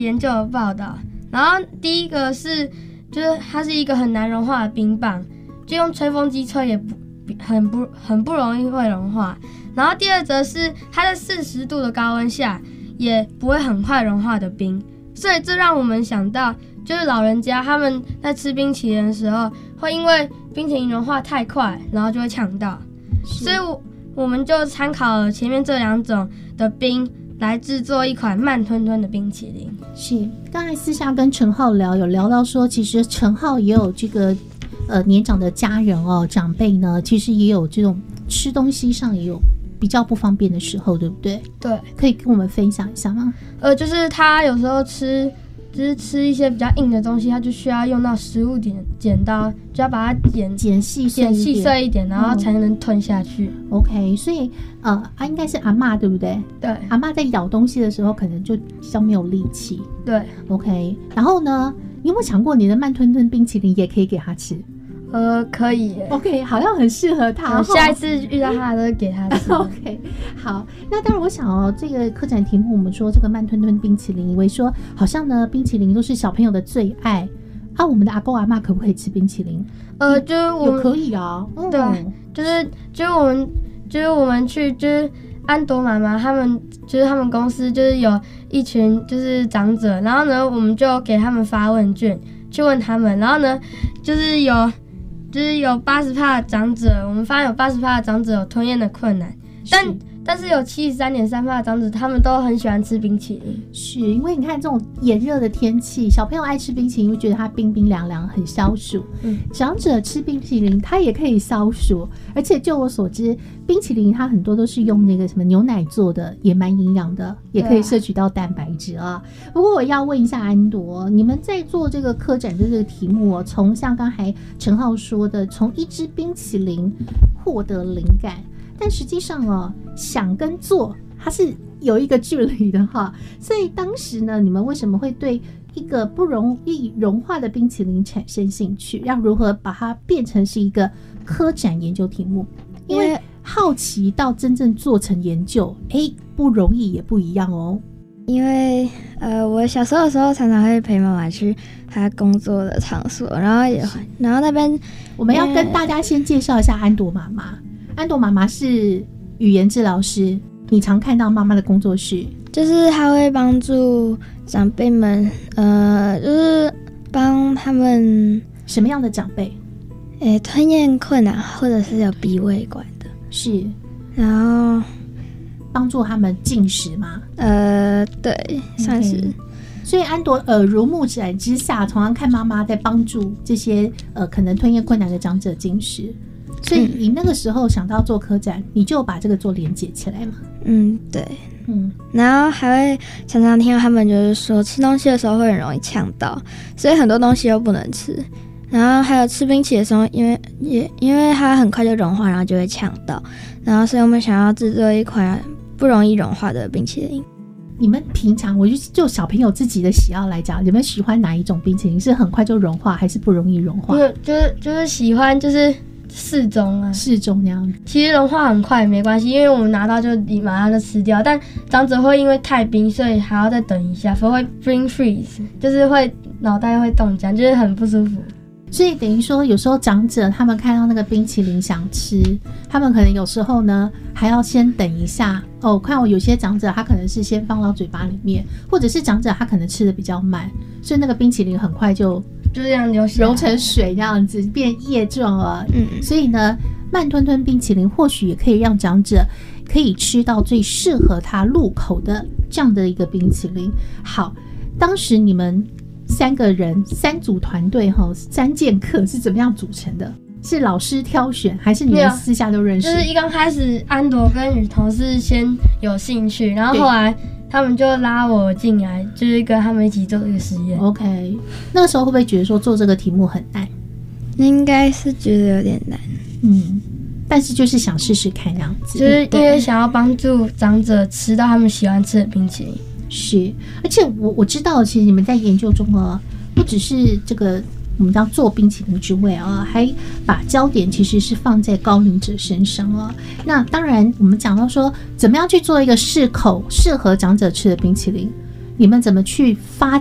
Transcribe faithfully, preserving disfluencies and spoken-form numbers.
研究的报道。然后第一个是，就是它是一个很难融化的冰棒，就用吹风机吹也不很不很不容易会融化。然后第二则是它在四十度的高温下也不会很快融化的冰，所以这让我们想到，就是老人家他们在吃冰淇淋的时候，会因为冰淇淋融化太快，然后就会呛到。所以我我们就参考了前面这两种的冰来制作一款慢吞吞的冰淇淋。 是，刚才私下跟陈浩聊，有聊到说，其实陈浩也有这个呃年长的家人哦，长辈呢，其实也有这种吃东西上也有比较不方便的时候，对不对？ 对， 可以跟我们分享一下吗？ 呃，就是他有时候吃。就是吃一些比较硬的东西，它就需要用到食物剪剪刀，就要把它剪剪细剪细碎一点，然后才能吞下去。 嗯、OK， 所以呃，啊，应该是阿嬷对不对？ 对， 阿嬷在咬东西的时候，可能就比较没有力气。 对 ，OK。然后呢，你有没有想过，你的慢吞吞冰淇淋也可以给他吃？ 呃，可以耶。 OK， 好像很适合他。 我下一次遇到他都会给他吃。 OK， 好。那当然，我想哦，这个科展题目我们说这个慢吞吞冰淇淋，以为说好像呢，冰淇淋都是小朋友的最爱啊。我们的阿公阿嬷可不可以吃冰淇淋？ 呃，就是我们可以啊。 嗯、对，就是就是我们就是我们去就是安朵妈妈他们就是他们公司就是有一群就是长者，然后呢，我们就给他们发问卷去问他们，然后呢，就是有。就是有八十趴的长者，我们发现有八十趴的长者有吞咽的困难，但但是有七十三点三趴的长者，他们都很喜欢吃冰淇淋。 是因为你看这种炎热的天气，小朋友爱吃冰淇淋，会觉得它冰冰凉凉，很消暑。嗯，长者吃冰淇淋，它也可以消暑，而且就我所知，冰淇淋它很多都是用那个什么牛奶做的，也蛮营养的，也可以摄取到蛋白质啊。不过我要问一下安朵，你们在做这个科展的这个题目哦，从像刚才陈浩说的，从一支冰淇淋获得灵感。但实际上哦，想跟做它是有一个距离的哈，所以当时呢，你们为什么会对一个不容易融化的冰淇淋产生兴趣？要如何把它变成是一个科展研究题目？因为好奇到真正做成研究，哎，不容易也不一样哦。 因为呃，我小时候的时候常常会陪妈妈去她工作的场所，然后也然后那边我们要跟大家先介绍一下安朵妈妈。安朵妈妈是语言治疗师，你常看到妈妈的工作室， 就是她会帮助长辈们，呃，就是帮他们什么样的长辈？ 诶，吞咽困难或者是有鼻胃管的， 是， 然后帮助他们进食吗？ 呃，对，算是。Okay. 所以安朵耳濡目染之下，常常看妈妈在帮助这些呃可能吞咽困难的长者进食。所以你那个时候想到做科展，你就把这个做连结起来嘛？ 嗯，对， 嗯， 然后还会常常听到他们就是说吃东西的时候会很容易呛到，所以很多东西都不能吃。然后还有吃冰淇淋的时候，因为也因为它很快就融化，然后就会呛到。然后所以我们想要制作一款不容易融化的冰淇淋。 你们平常我就就小朋友自己的喜好来讲，你们喜欢哪一种冰淇淋？是很快就融化，还是不容易融化？ 就是就是就是喜欢就是。适中啊， 适中那样子。 其实融化很快也没关系，因为我们拿到就马上就吃掉。但长者会因为太冰，所以还要再等一下，所以会 brain freeze， 就是会脑袋会冻僵，就是很不舒服。 所以等于说，有时候长者他们看到那个冰淇淋想吃，他们可能有时候呢还要先等一下哦。看我有些长者他可能是先放到嘴巴里面，或者是长者他可能吃的比较慢，所以那个冰淇淋很快就。就这样流融成水这样子变液状了，嗯，所以呢，慢吞吞冰淇淋或许也可以让长者可以吃到最适合他入口的这样的一个冰淇淋。好，当时你们三个人三组团队哈，三剑客是怎么样组成的？是老师挑选，还是你们私下都认识？ 就是一刚开始安朵跟雨桐是先有兴趣，然后后来。他们就拉我进来，就是跟他们一起做这个实验。 OK， 那个时候会不会觉得说做这个题目很难？ 应该是觉得有点难， 嗯，但是就是想试试看这样子， 就是因为想要帮助长者吃到他们喜欢吃的冰淇淋。 是，而且我我知道，其实你们在研究中啊，不只是这个。我们要做冰淇淋之外啊，还把焦点其实是放在高龄者身上啊。那当然，我们讲到说，怎么样去做一个适口、适合长者吃的冰淇淋？ 你们怎么去发